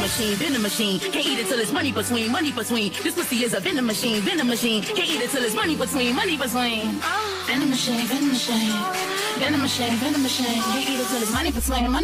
machine, venom machine. Can't eat it till it's money between, money between. This pussy is a venom machine, venom machine. Can't eat it till it's money between, money between. Venom machine, venom machine. Venom machine, venom machine. Can't eat it till it's money between, money